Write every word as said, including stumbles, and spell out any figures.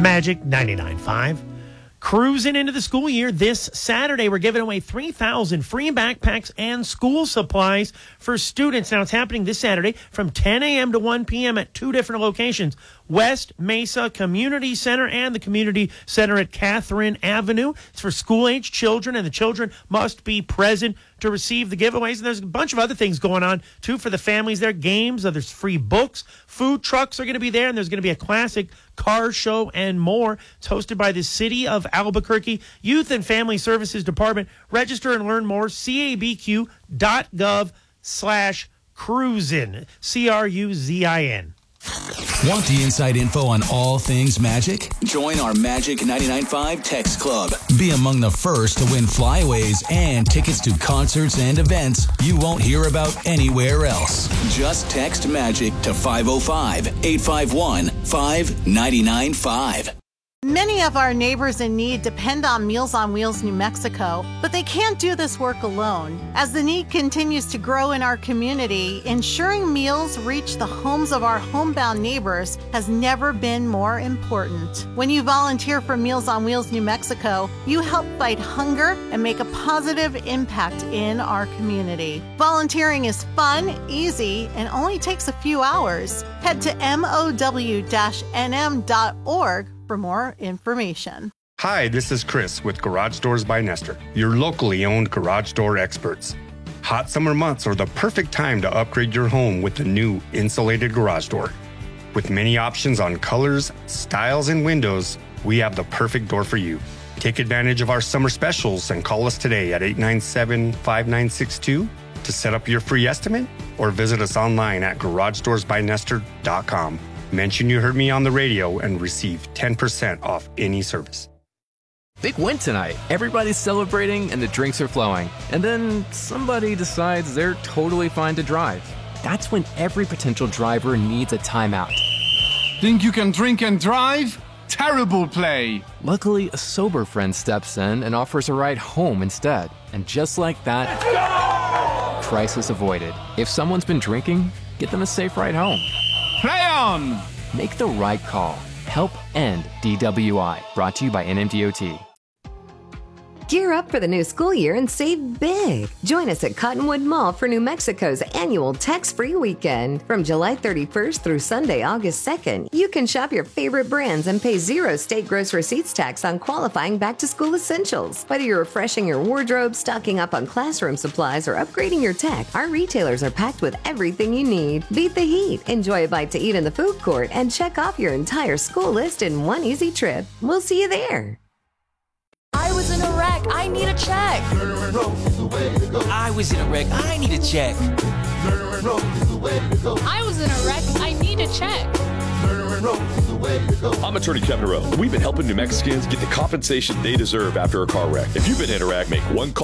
Magic ninety-nine point five. Cruising into the school year this Saturday, we're giving away three thousand free backpacks and school supplies for students. Now, it's happening this Saturday from ten a.m. to one p.m. at two different locations, West Mesa Community Center and the Community Center at Catherine Avenue. It's for school-age children, and the children must be present to receive the giveaways. And there's a bunch of other things going on, too, for the families there. Games, there's free books, food trucks are going to be there, and there's going to be a classic car show and more. It's hosted by the City of Albuquerque Youth and Family Services Department. Register and learn more, cabq.gov slash cruisin, C R U Z I N. Want the inside info on all things Magic? Join our Magic ninety-nine point five text club. Be among the first to win flyaways and tickets to concerts and events you won't hear about anywhere else. Just text Magic to five oh five, eight five one, five nine nine five. Many of our neighbors in need depend on Meals on Wheels New Mexico, but they can't do this work alone. As the need continues to grow in our community, ensuring meals reach the homes of our homebound neighbors has never been more important. When you volunteer for Meals on Wheels New Mexico, you help fight hunger and make a positive impact in our community. Volunteering is fun, easy, and only takes a few hours. Head to M O W N M dot org for more information. Hi, this is Chris with Garage Doors by Nestor, your locally owned garage door experts. Hot summer months are the perfect time to upgrade your home with the new insulated garage door. With many options on colors, styles, and windows, we have the perfect door for you. Take advantage of our summer specials and call us today at eight nine seven, five nine six two to set up your free estimate, or visit us online at garage doors by nestor dot com. Mention you heard me on the radio and receive ten percent off any service. Big win tonight. Everybody's celebrating and the drinks are flowing. And then somebody decides they're totally fine to drive. That's when every potential driver needs a timeout. Think you can drink and drive? Terrible play. Luckily, a sober friend steps in and offers a ride home instead. And just like that, crisis avoided. If someone's been drinking, get them a safe ride home. Play on! Make the right call. Help end D W I. Brought to you by N M D O T. Gear up for the new school year and save big. Join us at Cottonwood Mall for New Mexico's annual tax-free weekend. From July thirty-first through Sunday, August second, you can shop your favorite brands and pay zero state gross receipts tax on qualifying back-to-school essentials. Whether you're refreshing your wardrobe, stocking up on classroom supplies, or upgrading your tech, our retailers are packed with everything you need. Beat the heat, enjoy a bite to eat in the food court, and check off your entire school list in one easy trip. We'll see you there. I was in a wreck. I need a check. I was in a wreck. I need a check. I was in a wreck. I need a check. I'm Attorney Kevin Rowe. We've been helping New Mexicans get the compensation they deserve after a car wreck. If you've been in a wreck, make one call.